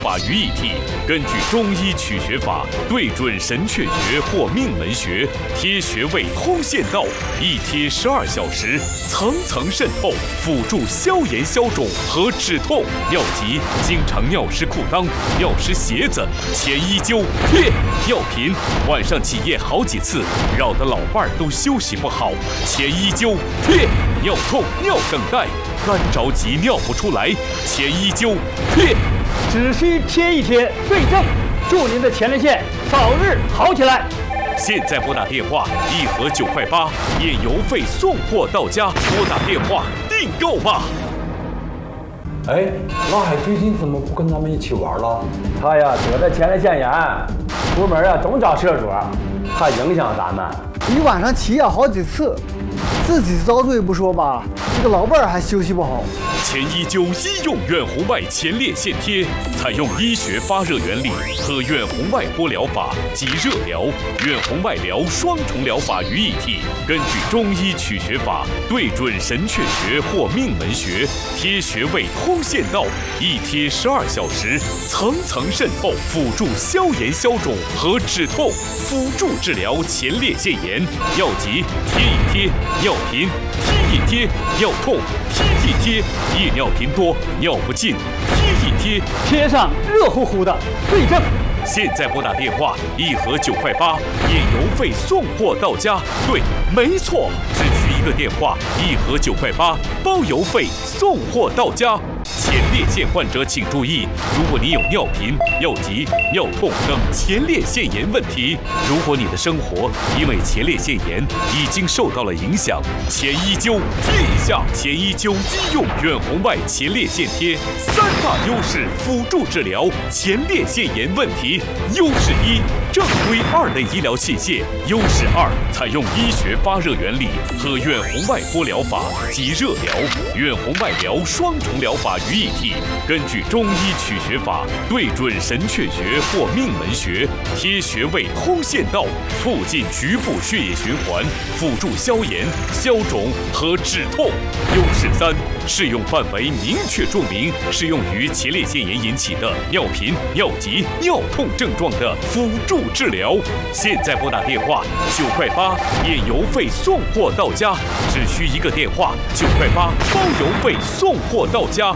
法于一体，根据中医取穴法，对准神阙穴或命门穴，贴穴位通线道，一贴12小时，层层渗透，辅助消炎消肿和止痛。尿急、经常尿湿裤裆、尿湿鞋子，前一灸贴。尿频，晚上起夜好几次，扰得老伴儿都休息不好，前一灸贴。尿痛、尿等待，干着急尿不出来，前一灸贴。 只需贴一贴，对症，祝您的前列腺早日好起来。 现在拨打电话，1盒9块8，验邮费送货到家。拨打电话订购吧。 哎，老海最近怎么不跟咱们一起玩了？ 他呀得了前列腺炎，出门啊总找社主，怕影响咱们。 一晚上起夜好几次，自己遭罪不说吧，这个老伴儿还休息不好。 前一灸医用远红外前列腺贴，采用医学发热原理和远红外波疗法及热疗、远红外疗双重疗法于一体，根据中医取穴法，对准神阙穴或命门穴，贴穴位通线道，一贴12小时，层层渗透，辅助消炎消肿和止痛，辅助治疗前列腺炎。尿急贴一贴，尿频贴一贴，尿痛贴一贴，夜尿频多、尿不尽，贴一贴， 贴上热乎乎的，对症。 现在拨打电话，1盒9块8，验邮费送货到家。对，没错，只需一个电话，1盒9块8，包邮费送货到家。前列腺患者请注意，如果你有尿频、尿急、尿痛等前列腺炎问题，如果你的生活因为前列腺炎已经受到了影响，前一灸贴一下。前一灸医用远红外前列腺贴，3大优势辅助治疗前列腺炎问题。优势1，正规2类医疗器械；优势2，采用医学发热原理和远红外波疗法及热疗、远红外疗双重疗法于一体，根据中医取穴法，对准神阙穴或命门穴，贴穴位通线道，促进局部血液循环，辅助消炎、消肿和止痛。优势3，适用范围明确注明，适用于前列腺炎引起的尿频、尿急、尿痛症状的辅助治疗。现在拨打电话9块8，验邮费送货到家，只需一个电话9块8，包邮费送货到家。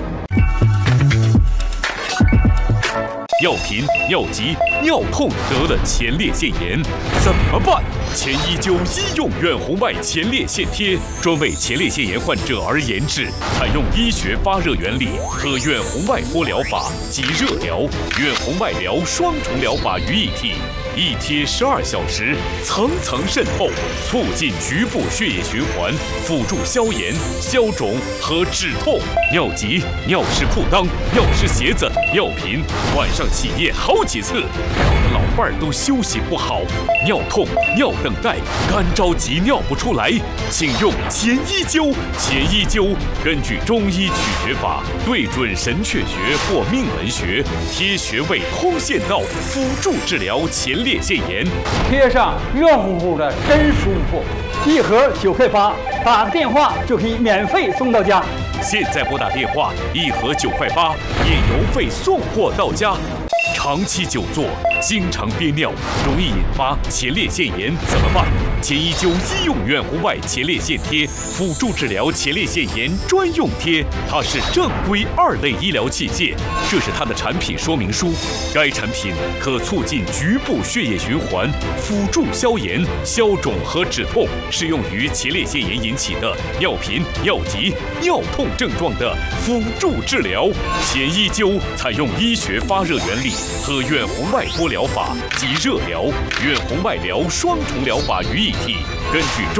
尿频、尿急、尿痛得了前列腺炎怎么办？前一灸医用远红外前列腺贴，专为前列腺炎患者而研制，采用医学发热原理和远红外波疗法及热疗、远红外疗双重疗法于一体，一贴12小时，层层渗透，促进局部血液循环，辅助消炎、消肿和止痛。尿急、尿湿裤裆、尿湿鞋子、尿频，晚上起夜好几次，扰得老伴儿都休息不好。尿痛、尿等待，干着急尿不出来，请用前一灸。前一灸根据中医取穴法，对准神阙穴或命门穴，贴穴位通线道，辅助治疗前列腺炎。 贴上热乎乎的，真舒服。1盒9块8，打个电话就可以免费送到家。 现在拨打电话，1盒9块8，验邮费送货到家。长期久坐，经常憋尿，容易引发前列腺炎，怎么办？前一灸医用远红外前列腺贴，辅助治疗前列腺炎专用贴，它是正规2类医疗器械。这是它的产品说明书。该产品可促进局部血液循环，辅助消炎、消肿和止痛，适用于前列腺炎引起的尿频、尿急、尿痛症状的辅助治疗。前一灸采用医学发热原理和远红外波疗法及热疗、远红外疗双重疗法于一体，根据